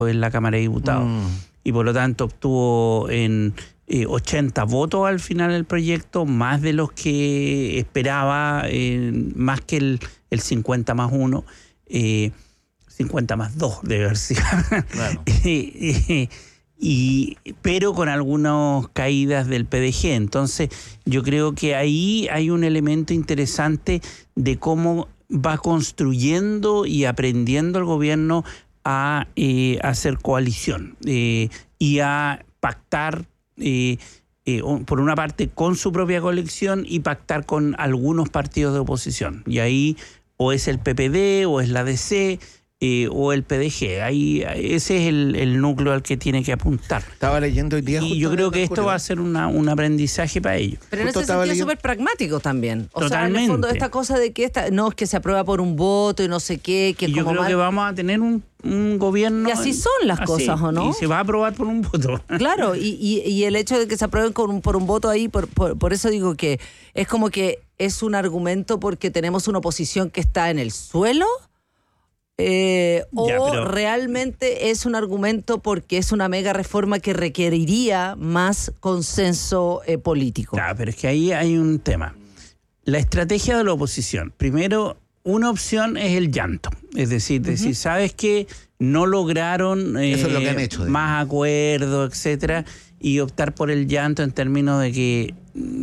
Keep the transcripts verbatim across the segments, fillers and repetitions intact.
en la Cámara de Diputados. Mm. Y por lo tanto obtuvo en eh, ochenta votos al final el proyecto, más de los que esperaba, eh, más que el, el cincuenta más uno, eh, cincuenta más dos debe haber sido. Claro. y, y, pero con algunas caídas del P D G. Entonces yo creo que ahí hay un elemento interesante de cómo va construyendo y aprendiendo el gobierno a eh, hacer coalición eh, y a pactar, eh, eh, por una parte, con su propia coalición y pactar con algunos partidos de oposición. Y ahí o es el P P D, o es la D C, eh, o el P D G. Ahí, ese es el, el núcleo al que tiene que apuntar. Estaba leyendo hoy día. Y yo creo que esto va a ser una, un aprendizaje para ellos. Pero en ese sentido súper pragmático también. O Totalmente. sea, en el fondo, esta cosa de que esta, no es que se aprueba por un voto y no sé qué. Que y yo como creo mal... que vamos a tener un, un gobierno. Y así son las así, cosas, ¿o no? Y se va a aprobar por un voto. Claro, y, y, y el hecho de que se aprueben con un, por un voto ahí, por, por, por eso digo que es como que es un argumento porque tenemos una oposición que está en el suelo. Eh, ya, o pero... realmente es un argumento porque es una mega reforma que requeriría más consenso eh, político. Claro, pero es que ahí hay un tema. La estrategia de la oposición. Primero, una opción es el llanto. Es decir, uh-huh. decir, ¿sabes qué? No lograron eh, Eso es lo que han hecho, más acuerdos, etcétera, y optar por el llanto en términos de que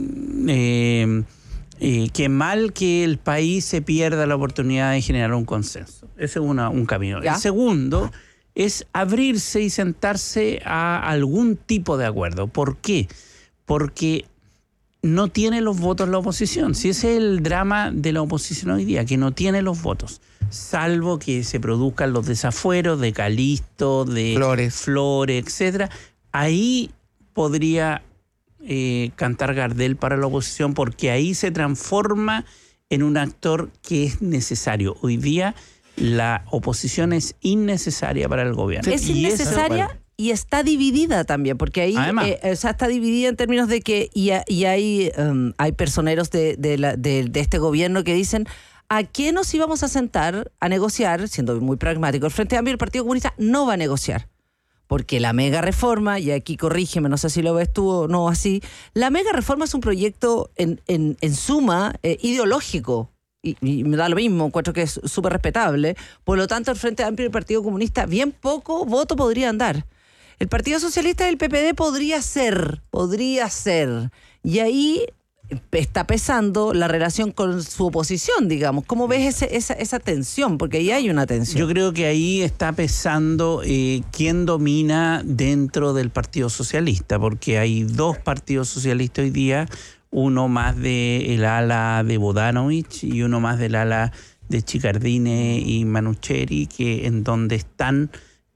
eh, eh, que mal que el país se pierda la oportunidad de generar un consenso. Ese es una, un camino. ¿Ya? El segundo es abrirse y sentarse a algún tipo de acuerdo. ¿Por qué? Porque no tiene los votos la oposición. Si ese es el drama de la oposición hoy día, que no tiene los votos, salvo que se produzcan los desafueros de Calisto, de Flores, Flores, etcétera. Ahí podría eh, cantar Gardel para la oposición, porque ahí se transforma en un actor que es necesario. Hoy día la oposición es innecesaria para el gobierno. Es innecesaria. Eso, y está dividida también, porque ahí eh, o sea, está dividida en términos de que y, y hay, um, hay personeros de, de, la, de, de este gobierno que dicen ¿a qué nos íbamos a sentar a negociar? Siendo muy pragmático, el Frente Amplio y el Partido Comunista no va a negociar. Porque la mega reforma, y aquí corrígeme, no sé si lo ves tú o no así, la mega reforma es un proyecto en, en, en suma eh, ideológico. Y, y me da lo mismo, encuentro que es súper respetable. Por lo tanto, el Frente Amplio y el Partido Comunista bien poco voto podrían dar. El Partido Socialista y el P P D podría ser, podría ser. Y ahí está pesando la relación con su oposición, digamos. ¿Cómo ves ese, esa, esa tensión? Porque ahí hay una tensión. Yo creo que ahí está pesando eh, quién domina dentro del Partido Socialista, porque hay dos partidos socialistas hoy día, uno más del ala de Bodanovich y uno más del ala de Chicardine y Manucheri, que en donde están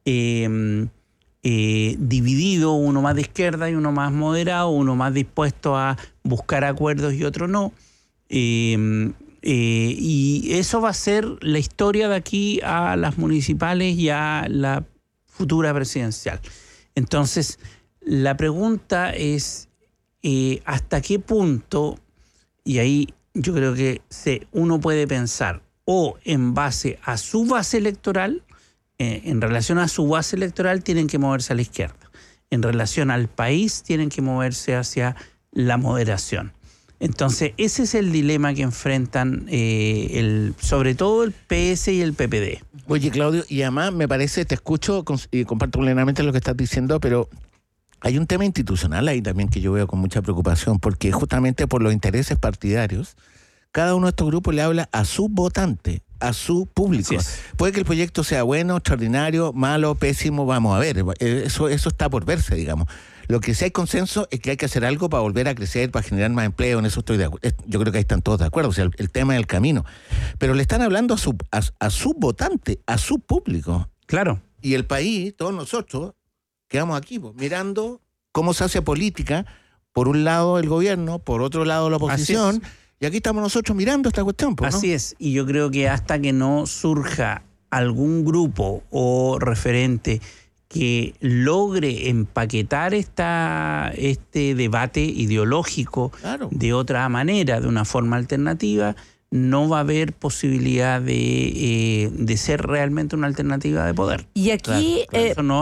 eh, eh, divididos, uno más de izquierda y uno más moderado, uno más dispuesto a buscar acuerdos y otro no. Eh, eh, y eso va a ser la historia de aquí a las municipales y a la futura presidencial. Entonces, la pregunta es eh, hasta qué punto, y ahí yo creo que se, uno puede pensar o en base a su base electoral, eh, en relación a su base electoral tienen que moverse a la izquierda. En relación al país tienen que moverse hacia la moderación. Entonces, ese es el dilema que enfrentan eh, el, sobre todo el P S y el P P D. Oye, Claudio, y además me parece, te escucho y comparto plenamente lo que estás diciendo, pero hay un tema institucional ahí también que yo veo con mucha preocupación, porque justamente por los intereses partidarios, cada uno de estos grupos le habla a su votante, a su público. Puede que el proyecto sea bueno, extraordinario, malo, pésimo, vamos a ver, eso, eso está por verse, digamos. Lo que sí hay consenso es que hay que hacer algo para volver a crecer, para generar más empleo, en eso estoy de acuerdo. Yo creo que ahí están todos de acuerdo, o sea, el, el tema es el camino. Pero le están hablando a su, a, a su votante, a su público. Claro. Y el país, todos nosotros, quedamos aquí, pues, mirando cómo se hace política, por un lado el gobierno, por otro lado la oposición, y aquí estamos nosotros mirando esta cuestión, pues, ¿no? Así es, y yo creo que hasta que no surja algún grupo o referente que logre empaquetar esta, este debate ideológico claro. de otra manera, de una forma alternativa, no va a haber posibilidad de, eh, de ser realmente una alternativa de poder. Y aquí... Claro, eh, eso no